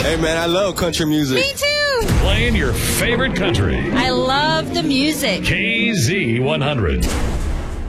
Hey, man, I love country music. Me too. Playing your favorite country. I love the music. KZ100.